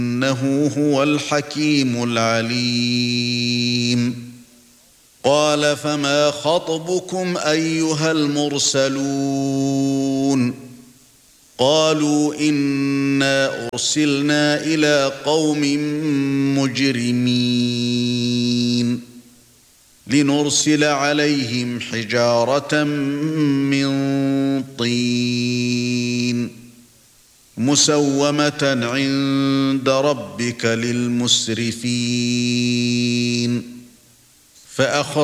إنه هو الحكيم العليم. قال فما خطبكم أيها المرسلون؟ قالوا إنا أرسلنا إلى قوم مجرمين لنرسل عليهم حجارة من طين مسومة عند ربك للمسرفين